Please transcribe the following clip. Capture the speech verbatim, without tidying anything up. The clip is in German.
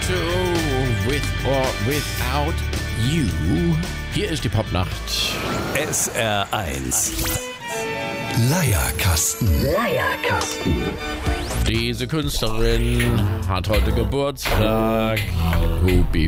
zu With or Without You. Hier ist die Popnacht. S R eins. Leierkasten. Leierkasten. Diese Künstlerin hat heute Geburtstag. Happy